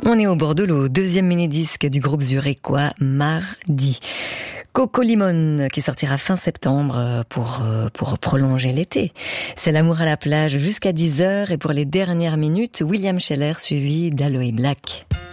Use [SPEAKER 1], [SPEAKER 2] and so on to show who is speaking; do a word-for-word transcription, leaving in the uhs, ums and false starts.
[SPEAKER 1] On est au bord de l'eau, deuxième mini-disque du groupe zurichois Mardi. Coco Limon qui sortira fin septembre pour, pour prolonger l'été. C'est l'amour à la plage jusqu'à dix heures et pour les dernières minutes, William Scheller suivi d'Aloe Black.